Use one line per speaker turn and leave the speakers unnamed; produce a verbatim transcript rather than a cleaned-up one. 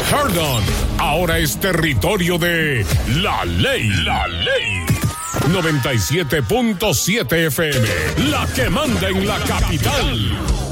Herndon ahora es territorio de La Ley. La Ley. noventa y siete punto siete F M, la que manda en la capital.